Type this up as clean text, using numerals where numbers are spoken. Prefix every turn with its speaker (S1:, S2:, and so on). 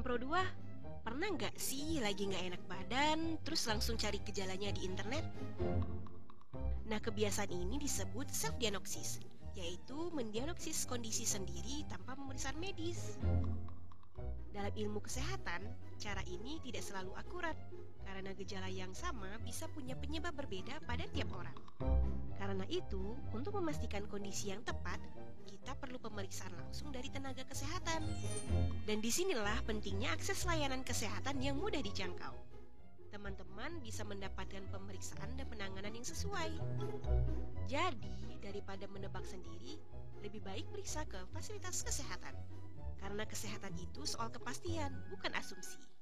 S1: Pro 2, pernah nggak sih lagi nggak enak badan, terus langsung cari gejalanya di internet? Nah, kebiasaan ini disebut self-diagnosis, yaitu mendiagnosis kondisi sendiri tanpa pemeriksaan medis. Dalam ilmu kesehatan, cara ini tidak selalu akurat, karena gejala yang sama bisa punya penyebab berbeda pada tiap orang. Karena itu, untuk memastikan kondisi yang tepat, kita perlu pemeriksaan langsung dari tenaga kesehatan. Dan disinilah pentingnya akses layanan kesehatan yang mudah dijangkau. Teman-teman bisa mendapatkan pemeriksaan dan penanganan yang sesuai. Jadi, daripada menebak sendiri, lebih baik periksa ke fasilitas kesehatan. Karena kesehatan itu soal kepastian, bukan asumsi.